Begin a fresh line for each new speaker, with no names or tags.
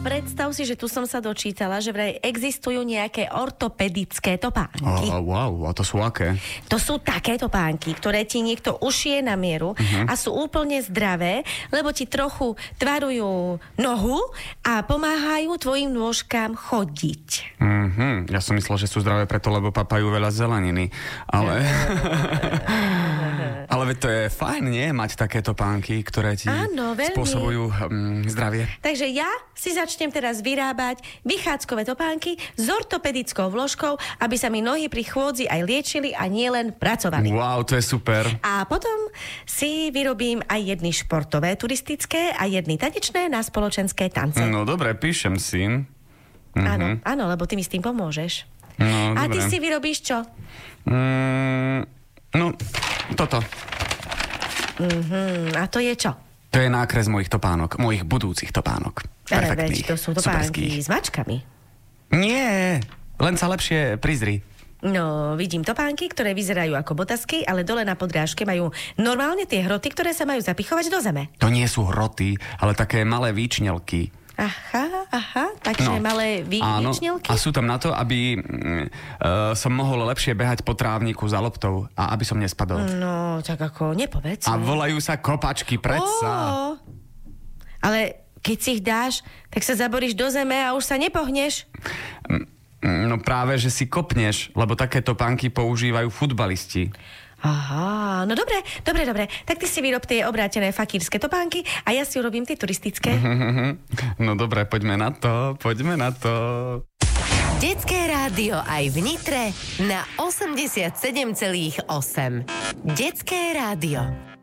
predstav si, že tu som sa dočítala, že vraj existujú nejaké ortopedické topánky.
Wow, a to sú aké?
To sú také topánky, ktoré ti niekto ušije na mieru a sú úplne zdravé, lebo ti trochu tvarujú nohu a pomáhajú tvojim nôžkám chodiť.
Ja som myslel, že sú zdravé preto, lebo papajú veľa zeleniny. Ale... Ale veď to je fajn, nie? Mať takéto topánky, ktoré ti spôsobujú zdravie.
Takže ja si začnem teraz vyrábať vychádzkové topánky s ortopedickou vložkou, aby sa mi nohy pri chôdzi aj liečili a nielen pracovali.
Wow, to je super.
A potom si vyrobím aj jedny športové, turistické a jedny tanečné na spoločenské tance.
No dobre, píšem si.
Áno, lebo ty mi s tým pomôžeš.
No,
a
dobre.
ty si vyrobíš čo?
No, toto.
A to je čo?
To je nákres mojich topánok, mojich budúcich topánok.
Ale
Perfektných,
veď to sú topánky
superských.
s mačkami.
Nie, len sa lepšie prizri.
No, vidím topánky, ktoré vyzerajú ako botasky, ale dole na podrážke majú normálne tie hroty, ktoré sa majú zapichovať do zeme.
To nie sú hroty, ale také malé výčnelky.
Aha, takže malé výčnelky.
Áno, a sú tam na to, aby som mohol lepšie behať po trávniku za loptou a aby som nespadol.
No, tak ako nepovedz.
A volajú sa kopačky, predsa.
Ale keď si ich dáš, tak sa zaboríš do zeme a už sa nepohneš.
No práve, že si kopneš, lebo takéto topánky používajú futbalisti.
Aha, no dobre. Tak ty si vyrob tie obrátené fakírske topánky a ja si urobím tie turistické.
No dobre, poďme na to.
Detské rádio aj v Nitre na 87,8. Detské rádio.